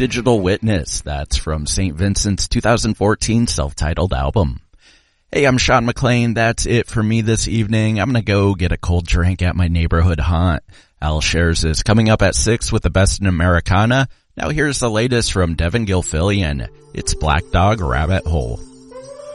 Digital Witness. That's from St. Vincent's 2014 self-titled album. Hey, I'm Sean McLean. That's it for me this evening. I'm going to go get a cold drink at my neighborhood haunt. Al Shares is coming up at 6 with the best in Americana. Now here's the latest from Devin Gilfillian. It's Black Dog Rabbit Hole.